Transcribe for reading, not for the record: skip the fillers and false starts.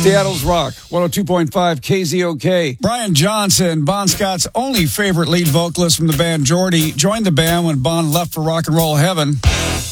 Seattle's Rock, 102.5 KZOK. Brian Johnson, Bon Scott's only favorite lead vocalist from the band Geordie, joined the band when Bon left for Rock and Roll Heaven.